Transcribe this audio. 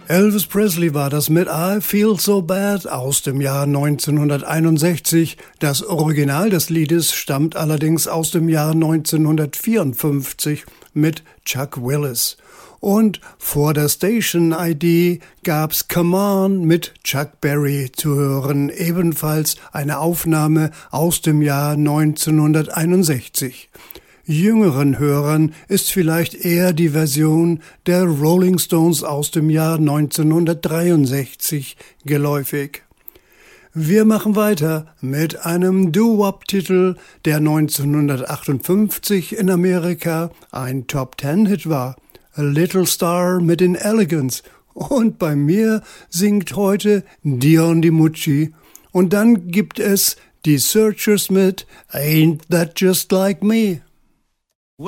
Elvis Presley war das mit I Feel So Bad aus dem Jahr 1961. Das Original des Liedes stammt allerdings aus dem Jahr 1954 mit Chuck Willis. Und vor der Station-ID gab's Come On mit Chuck Berry zu hören, ebenfalls eine Aufnahme aus dem Jahr 1961. Jüngeren Hörern ist vielleicht eher die Version der Rolling Stones aus dem Jahr 1963 geläufig. Wir machen weiter mit einem Doo-Wop-Titel, der 1958 in Amerika ein Top-10-Hit war. A Little Star mit den Elegants. Und bei mir singt heute Dion DiMucci. Und dann gibt es die Searchers mit Ain't That Just Like Me.